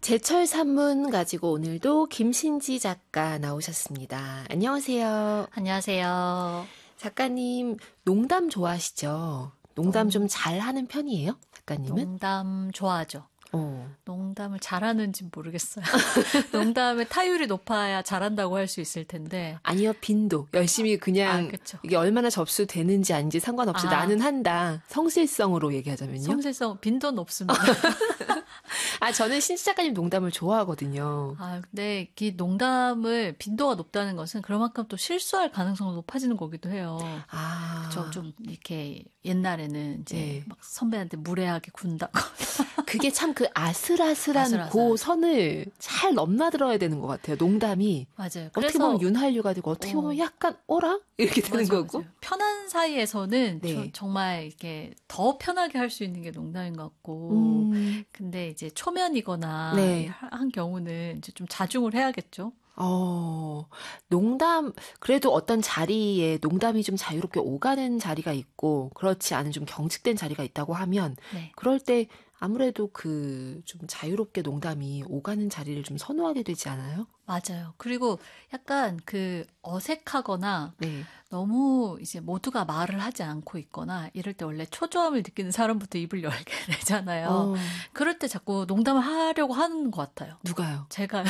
제철 산문 가지고 오늘도 김신지 작가 나오셨습니다. 안녕하세요. 안녕하세요. 작가님, 농담 좋아하시죠? 농담 좀 잘하는 편이에요? 작가님은? 농담 좋아하죠. 농담을 잘하는지 모르겠어요. 농담의 타율이 높아야 잘한다고 할 수 있을 텐데. 아니요, 빈도. 열심히 그냥 이게 얼마나 접수되는지 아닌지 상관없이 나는 한다. 성실성으로 얘기하자면요. 성실성, 빈도는 없습니다. 저는 신지 작가님 농담을 좋아하거든요. 근데 이 농담을 빈도가 높다는 것은 그만큼 또 실수할 가능성이 높아지는 거기도 해요. 그쵸. 좀 이렇게 옛날에는 이제 막 선배한테 무례하게 군다고. 그게 참 그 아슬아슬한 그 선을 잘 넘나들어야 되는 것 같아요. 농담이. 맞아요. 어떻게 보면 윤활유가 되고 어떻게 보면 약간 오라? 이렇게 되는 거고. 맞아요. 편한 사이에서는 정말 이렇게 더 편하게 할 수 있는 게 농담인 것 같고. 근데 이제 초면이거나 한 경우는 이제 좀 자중을 해야겠죠. 농담, 그래도 어떤 자리에 농담이 좀 자유롭게 오가는 자리가 있고, 그렇지 않은 좀 경직된 자리가 있다고 하면, 그럴 때 아무래도 좀 자유롭게 농담이 오가는 자리를 좀 선호하게 되지 않아요? 맞아요. 그리고 약간 어색하거나 너무 이제 모두가 말을 하지 않고 있거나 이럴 때 원래 초조함을 느끼는 사람부터 입을 열게 되잖아요. 그럴 때 자꾸 농담을 하려고 하는 것 같아요. 누가요? 제가요.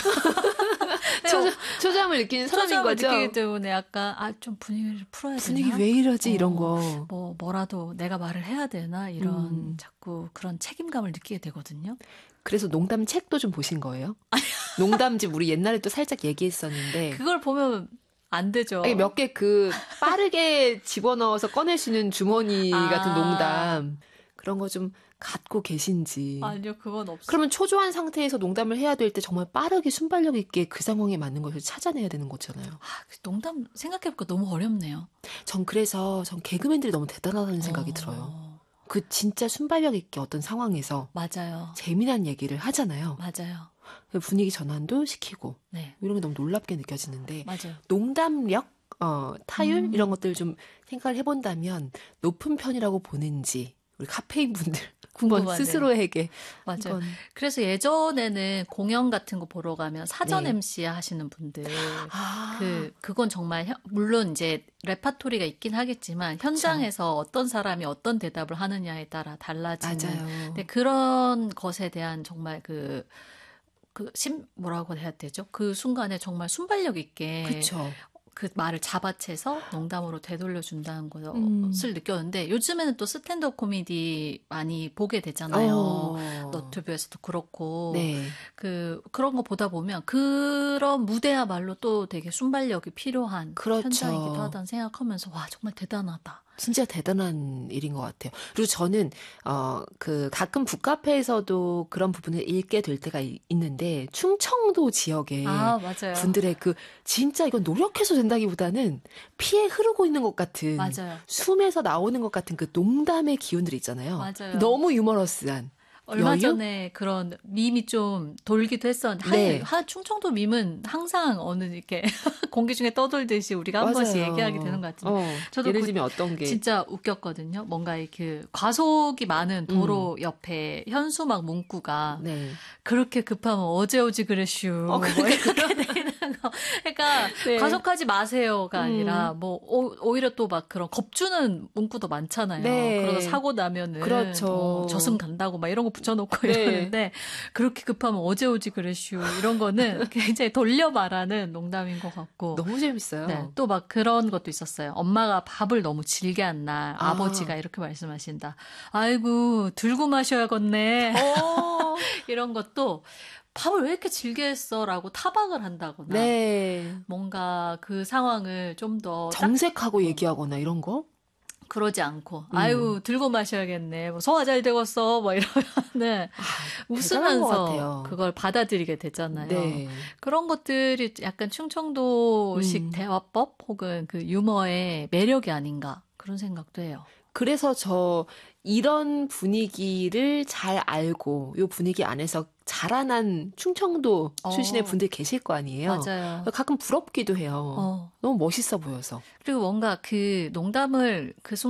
초조함을 느끼는 사람인 거죠? 초조함을 느끼기 때문에 약간 좀 분위기를 풀어야 되나? 분위기 왜 이러지? 이런 거. 뭐라도 내가 말을 해야 되나? 이런 자꾸 그런 책임감을 느끼게 되거든요. 그래서 농담 책도 좀 보신 거예요? 농담집 우리 옛날에 또 살짝 얘기했었는데. 그걸 보면 안 되죠. 몇 개 빠르게 집어넣어서 꺼낼 수 있는 주머니 같은 농담. 그런 거 좀 갖고 계신지. 아니요, 그건 없어요. 그러면 초조한 상태에서 농담을 해야 될 때 정말 빠르게 순발력 있게 그 상황에 맞는 것을 찾아내야 되는 거잖아요. 농담 생각해보니까 너무 어렵네요. 전 개그맨들이 너무 대단하다는 생각이 들어요. 진짜 순발력 있게 어떤 상황에서. 맞아요. 재미난 얘기를 하잖아요. 맞아요. 분위기 전환도 시키고. 이런 게 너무 놀랍게 느껴지는데. 맞아요. 농담력, 타율 이런 것들 좀 생각을 해본다면 높은 편이라고 보는지. 우리 카페인 분들 한번 스스로에게. 맞아요. 그래서 예전에는 공연 같은 거 보러 가면 사전 MC 하시는 분들 그건 정말 물론 이제 레파토리가 있긴 하겠지만 현장에서 어떤 사람이 어떤 대답을 하느냐에 따라 달라지는. 맞아요. 근데 그런 것에 대한 정말 뭐라고 해야 되죠? 그 순간에 정말 순발력 있게. 그쵸. 그 말을 잡아채서 농담으로 되돌려준다는 것을 느꼈는데 요즘에는 또 스탠드업 코미디 많이 보게 되잖아요. 너튜브에서도 그렇고 그런 거 보다 보면 그런 무대야말로 또 되게 순발력이 필요한 현장이기도 하다는 생각하면서 와 정말 대단하다. 진짜 대단한 일인 것 같아요. 그리고 저는 가끔 북카페에서도 그런 부분을 읽게 될 때가 있는데 충청도 지역의 분들의 진짜 이건 노력해서 된다기보다는 피에 흐르고 있는 것 같은 숨에서 나오는 것 같은 그 농담의 기운들이 있잖아요. 맞아요. 너무 유머러스한. 얼마 전에 그런 밈이 좀 돌기도 했었는데 충청도 밈은 항상 이렇게 공기 중에 떠돌듯이 우리가 한 번씩 얘기하게 되는 것 같은데 저도 예를 들면 어떤 게 진짜 웃겼거든요. 뭔가 이렇게 과속이 많은 도로 옆에 현수막 문구가 그렇게 급하면 어제 오지 그랬슈 뭐 이렇게 되는 거. 그러니까 과속하지 마세요가 아니라 오히려 또 막 그런 겁주는 문구도 많잖아요. 그러다 사고 나면은 저승 간다고 막 이런 거 붙여놓고 이러는데 그렇게 급하면 어제 오지 그랬슈 이런 거는 굉장히 돌려 말하는 농담인 것 같고 너무 재밌어요. 또 막 그런 것도 있었어요. 엄마가 밥을 너무 질게 한 날 아버지가 이렇게 말씀하신다. 아이고 들고 마셔야겠네. 이런 것도 밥을 왜 이렇게 질게 했어라고 타박을 한다거나 뭔가 그 상황을 좀 더 정색하고 얘기하거나 이런 거? 그러지 않고 아유 들고 마셔야겠네 뭐 소화 잘 되겠어 뭐 이러면은 웃으면서 그걸 받아들이게 되잖아요. 그런 것들이 약간 충청도식 대화법 혹은 그 유머의 매력이 아닌가 그런 생각도 해요. 그래서 이런 분위기를 잘 알고 이 분위기 안에서 자라난 충청도 출신의 분들 계실 거 아니에요. 맞아요. 가끔 부럽기도 해요. 너무 멋있어 보여서. 그리고 뭔가 그 농담을